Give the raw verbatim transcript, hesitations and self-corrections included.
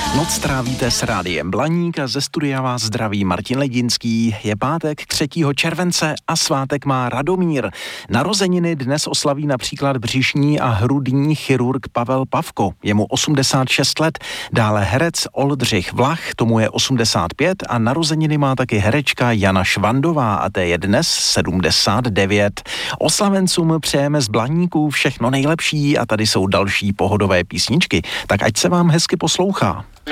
Noc trávíte s Rádiem Blaník a ze studia vás zdraví Martin Ledinský. Je pátek třetího července a svátek má Radomír. Narozeniny dnes oslaví například břišní a hrudní chirurg Pavel Pavko. Je mu osmdesát šest let. Dále herec Oldřich Vlach, tomu je osmdesát pět a narozeniny má taky herečka Jana Švandová a té je dnes sedmdesát devět. Oslavencům přejeme z Blaníků všechno nejlepší a tady jsou další pohodové písničky. Tak ať se vám hezky poslouchá.